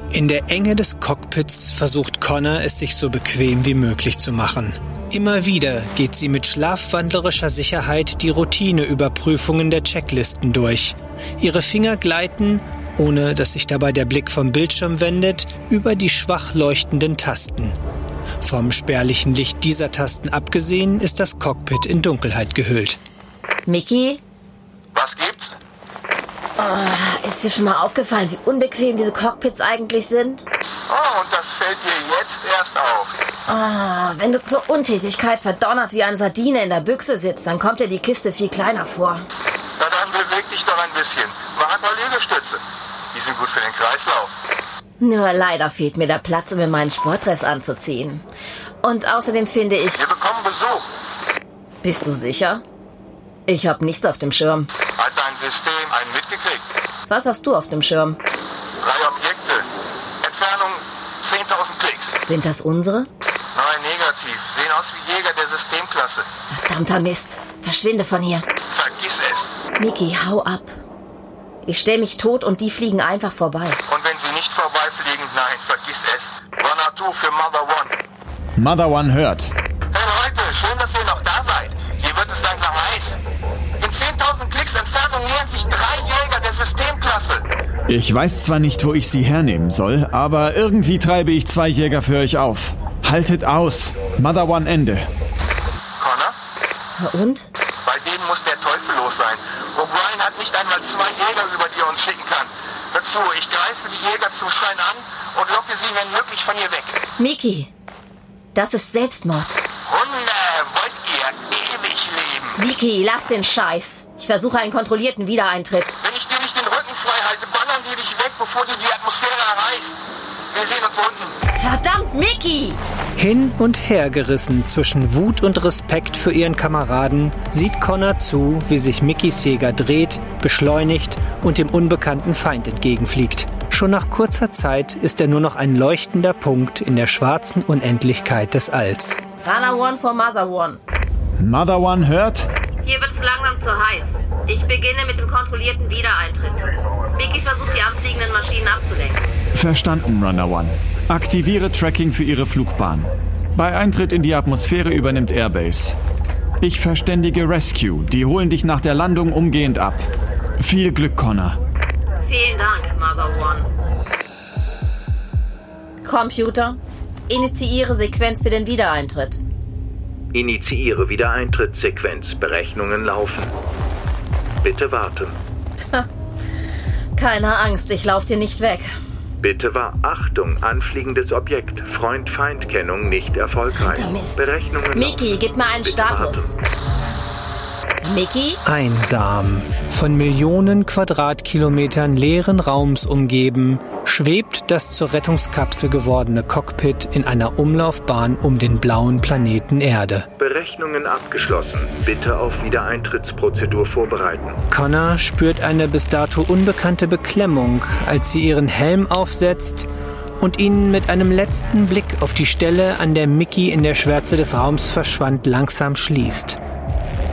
In der Enge des Cockpits versucht Connor, es sich so bequem wie möglich zu machen. Immer wieder geht sie mit schlafwandlerischer Sicherheit die Routineüberprüfungen der Checklisten durch. Ihre Finger gleiten, ohne dass sich dabei der Blick vom Bildschirm wendet, über die schwach leuchtenden Tasten. Vom spärlichen Licht dieser Tasten abgesehen ist das Cockpit in Dunkelheit gehüllt. Mickey? Was gibt's? Oh, ist dir schon mal aufgefallen, wie unbequem diese Cockpits eigentlich sind? Oh, und das fällt dir jetzt erst auf. Oh, wenn du zur Untätigkeit verdonnert wie eine Sardine in der Büchse sitzt, dann kommt dir die Kiste viel kleiner vor. Na dann beweg dich doch ein bisschen. Mach ein paar Liegestütze. Die sind gut für den Kreislauf. Nur leider fehlt mir der Platz, um mir meinen Sportdress anzuziehen. Und außerdem finde ich... Wir bekommen Besuch. Bist du sicher? Ich habe nichts auf dem Schirm. Hat dein System einen mitgekriegt? Was hast du auf dem Schirm? 3 Objekte. Entfernung 10.000 Klicks. Sind das unsere? Nein, negativ. Sehen aus wie Jäger der Systemklasse. Verdammter Mist. Verschwinde von hier. Vergiss es. Mickey, hau ab. Ich stell mich tot und die fliegen einfach vorbei. Und wenn sie nicht vorbeifliegen, nein, vergiss es. Runner 2 für Mother One. Mother One hört. Hey Leute, schön, dass ihr noch da seid. Hier wird es langsam heiß. In 10.000 Klicks Entfernung nähern sich 3 Jäger der Systemklasse. Ich weiß zwar nicht, wo ich sie hernehmen soll, aber irgendwie treibe ich 2 Jäger für euch auf. Haltet aus. Mother One Ende. Connor? Und? Bei denen muss der Teufel los sein. O'Brien hat nicht einmal 2 Jäger, über die er uns schicken kann. Hör zu, ich greife die Jäger zum Schein an und locke sie, wenn möglich, von hier weg. Mickey, das ist Selbstmord. Hunde, wollt ihr ewig leben? Mickey, lass den Scheiß. Ich versuche einen kontrollierten Wiedereintritt. Wenn ich dir nicht den Rücken frei halte, ballern die dich weg, bevor du die Atmosphäre erreichst. Wir sehen uns unten. Verdammt, Mickey! Hin und her gerissen zwischen Wut und Respekt für ihren Kameraden, sieht Connor zu, wie sich Mickys Jäger dreht, beschleunigt und dem unbekannten Feind entgegenfliegt. Schon nach kurzer Zeit ist er nur noch ein leuchtender Punkt in der schwarzen Unendlichkeit des Alls. Runner One for Mother One. Mother One hört. Hier wird es langsam zu heiß. Ich beginne mit dem kontrollierten Wiedereintritt. Mickey versucht, die anfliegenden Maschinen abzulenken. Verstanden, Runner One. Aktiviere Tracking für Ihre Flugbahn. Bei Eintritt in die Atmosphäre übernimmt Airbase. Ich verständige Rescue. Die holen dich nach der Landung umgehend ab. Viel Glück, Connor. Vielen Dank, Mother One. Computer, initiiere Sequenz für den Wiedereintritt. Initiiere Wiedereintrittssequenz. Berechnungen laufen. Bitte warten. Keine Angst, ich lauf dir nicht weg. Bitte Achtung, anfliegendes Objekt. Freund-Feind-Kennung nicht erfolgreich. Mist. Berechnungen Mickey, gib mir einen Bitte Status. warten. Mickey? Einsam, von Millionen Quadratkilometern leeren Raums umgeben, schwebt das zur Rettungskapsel gewordene Cockpit in einer Umlaufbahn um den blauen Planeten Erde. Berechnungen abgeschlossen. Bitte auf Wiedereintrittsprozedur vorbereiten. Connor spürt eine bis dato unbekannte Beklemmung, als sie ihren Helm aufsetzt und ihn mit einem letzten Blick auf die Stelle, an der Mickey in der Schwärze des Raums verschwand, langsam schließt.